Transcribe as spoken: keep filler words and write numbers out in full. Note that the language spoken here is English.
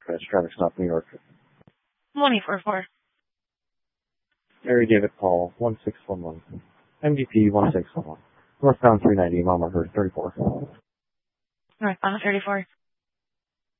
That's traffic stop, New York. one eight four four. Mary David Paul, one six one one. M D P one six one one. Northbound three ninety, Mama Herd thirty-four. Northbound thirty-four.